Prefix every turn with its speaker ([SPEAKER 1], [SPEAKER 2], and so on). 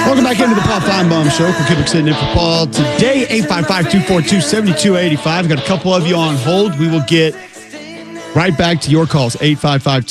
[SPEAKER 1] Welcome back into the Paul Feinbaum Show. For Kubrick sitting in for Paul today. 855-242-7285. Got a couple of you on hold. We will get right back to your calls. 855